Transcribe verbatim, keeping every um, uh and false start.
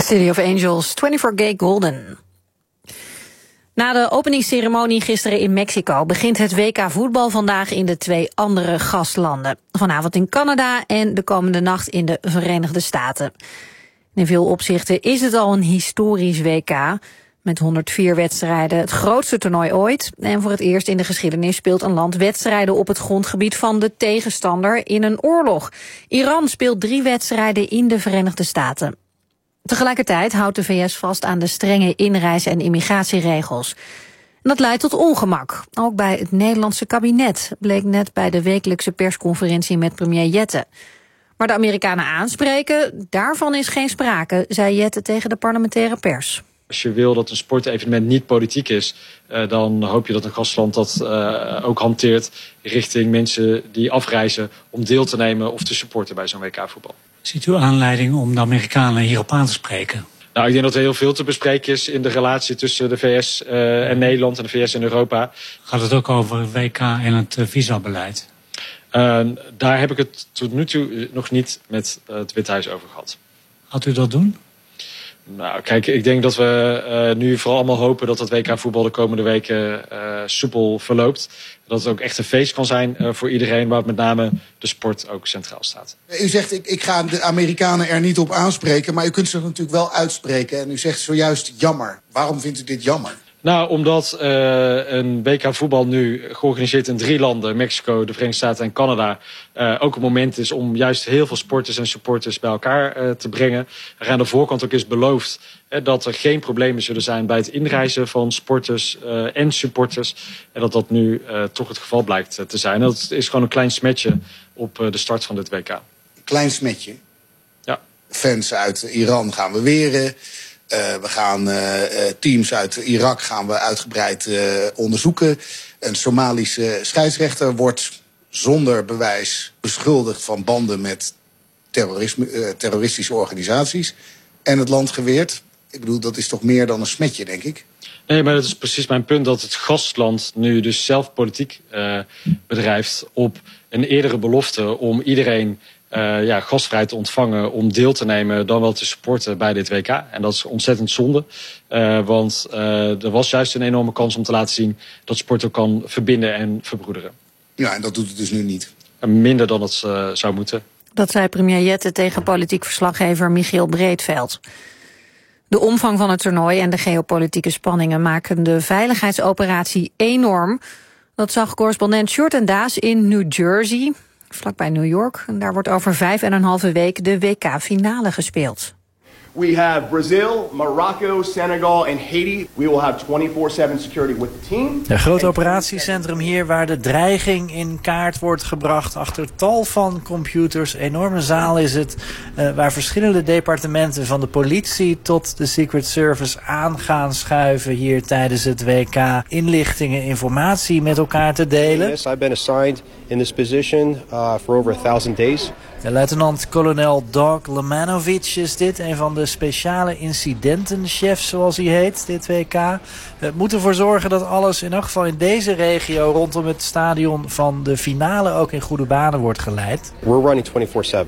City of Angels, twenty-four Gay Golden. Na de openingsceremonie gisteren in Mexico begint het W K voetbal vandaag in de twee andere gastlanden. Vanavond in Canada en de komende nacht in de Verenigde Staten. In veel opzichten is het al een historisch W K. Met honderdvier wedstrijden, het grootste toernooi ooit. En voor het eerst in de geschiedenis speelt een land wedstrijden op het grondgebied van de tegenstander in een oorlog. Iran speelt drie wedstrijden in de Verenigde Staten. Tegelijkertijd houdt de V S vast aan de strenge inreis- en immigratieregels. En dat leidt tot ongemak, ook bij het Nederlandse kabinet, bleek net bij de wekelijkse persconferentie met premier Jette. Maar de Amerikanen aanspreken, daarvan is geen sprake, zei Jette tegen de parlementaire pers. Als je wil dat een sportevenement niet politiek is, uh, dan hoop je dat een gastland dat uh, ook hanteert richting mensen die afreizen om deel te nemen of te supporten bij zo'n W K voetbal. Ziet u aanleiding om de Amerikanen hierop aan te spreken? Nou, ik denk dat er heel veel te bespreken is in de relatie tussen de V S uh, en Nederland en de V S en Europa. Gaat het ook over het W K en het uh, visabeleid? Uh, daar heb ik het tot nu toe nog niet met uh, het Witte Huis over gehad. Gaat u dat doen? Nou, kijk, ik denk dat we uh, nu vooral allemaal hopen dat het W K voetbal de komende weken uh, soepel verloopt. Dat het ook echt een feest kan zijn uh, voor iedereen, waar met name de sport ook centraal staat. U zegt, ik, ik ga de Amerikanen er niet op aanspreken, maar u kunt zich natuurlijk wel uitspreken. En u zegt zojuist jammer. Waarom vindt u dit jammer? Nou, omdat uh, een W K voetbal nu georganiseerd in drie landen, Mexico, de Verenigde Staten en Canada, uh, ook een moment is om juist heel veel sporters en supporters bij elkaar uh, te brengen. Er aan de voorkant ook is beloofd uh, dat er geen problemen zullen zijn bij het inreizen van sporters uh, en supporters. En dat dat nu uh, toch het geval blijkt uh, te zijn. Dat is gewoon een klein smetje op uh, de start van dit W K. Klein smetje? Ja. Fans uit Iran gaan we weren. Uh, we gaan uh, teams uit Irak gaan we uitgebreid uh, onderzoeken. Een Somalische scheidsrechter wordt zonder bewijs beschuldigd van banden met terrorisme, uh, terroristische organisaties. En het land geweerd. Ik bedoel, dat is toch meer dan een smetje, denk ik? Nee, maar dat is precies mijn punt, dat het gastland nu dus zelf politiek uh, bedrijft op een eerdere belofte om iedereen Uh, ja, gastvrij te ontvangen, om deel te nemen, dan wel te supporten bij dit W K. En dat is ontzettend zonde. Uh, want uh, er was juist een enorme kans om te laten zien dat sport ook kan verbinden en verbroederen. Ja, en dat doet het dus nu niet. En minder dan het uh, zou moeten. Dat zei premier Jette tegen politiek verslaggever Michiel Breedveld. De omvang van het toernooi en de geopolitieke spanningen maken de veiligheidsoperatie enorm. Dat zag correspondent Sjoerd en Daas in New Jersey, vlakbij New York. En daar wordt over vijf en een halve week de W K-finale gespeeld. We have Brazil, Morocco, Senegal en Haiti. We will have twenty-four seven security with the team. Een groot operatiecentrum hier waar de dreiging in kaart wordt gebracht achter tal van computers. Enorme zaal is het, uh, waar verschillende departementen van de politie tot de Secret Service aan gaan schuiven hier tijdens het W K. Inlichtingen, informatie met elkaar te delen. Yes, I've been assigned in this position uh, for over a thousand days. De luitenant-kolonel Doug Lemanovic is dit, een van de speciale incidentenchefs zoals hij heet, dit W K. We moeten ervoor zorgen dat alles in elk geval in deze regio rondom het stadion van de finale ook in goede banen wordt geleid. We're running twenty-four seven.